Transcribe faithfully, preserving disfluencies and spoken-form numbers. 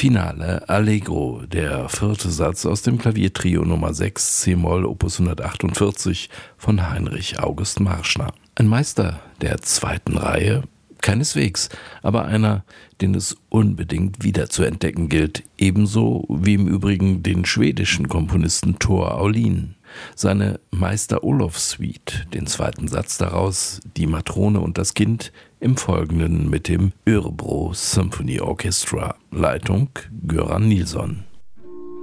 Finale Allegro, der vierte Satz aus dem Klaviertrio Nummer sechs c-Moll Opus hundertachtundvierzig von Heinrich August Marschner. Ein Meister der zweiten Reihe? Keineswegs, aber einer, den es unbedingt wieder zu entdecken gilt, ebenso wie im Übrigen den schwedischen Komponisten Tor Aulin. Seine Meister-Olof-Suite, den zweiten Satz daraus, die Matrone und das Kind, im Folgenden mit dem Örebro Symphony Orchestra. Leitung Göran Nilsson.